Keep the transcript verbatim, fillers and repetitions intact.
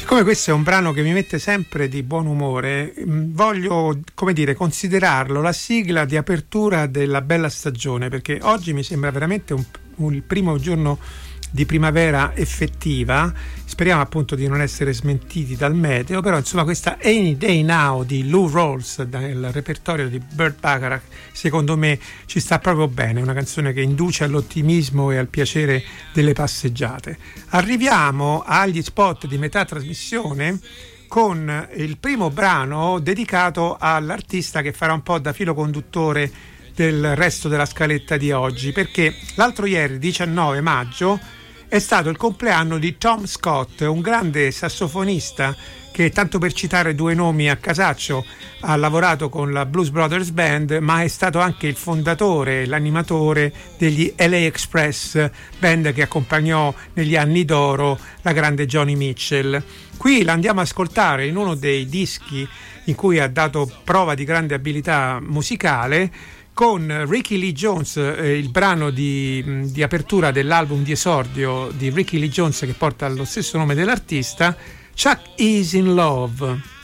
Siccome questo è un brano che mi mette sempre di buon umore, voglio, come dire, considerarlo la sigla di apertura della bella stagione, perché oggi mi sembra veramente un, un, il primo giorno di primavera effettiva. Speriamo appunto di non essere smentiti dal meteo, però insomma questa Any Day Now di Lou Rawls nel repertorio di Burt Bacharach secondo me ci sta proprio bene, una canzone che induce all'ottimismo e al piacere delle passeggiate. Arriviamo agli spot di metà trasmissione con il primo brano dedicato all'artista che farà un po' da filo conduttore del resto della scaletta di oggi, perché l'altro ieri, diciannove maggio, è stato il compleanno di Tom Scott, un grande sassofonista che, tanto per citare due nomi a casaccio, ha lavorato con la Blues Brothers Band, ma è stato anche il fondatore, l'animatore degli L A Express, band che accompagnò negli anni d'oro la grande Joni Mitchell. Qui l'andiamo a ascoltare in uno dei dischi in cui ha dato prova di grande abilità musicale, con Ricky Lee Jones, eh, il brano di, di apertura dell'album di esordio di Ricky Lee Jones che porta lo stesso nome dell'artista, Chuck Is in Love.